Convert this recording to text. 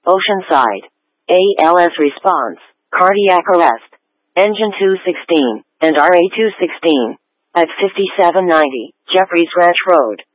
Oceanside. ALS response, cardiac arrest. Engine 216, and RA 216. At 5790, Jeffries Ranch Road.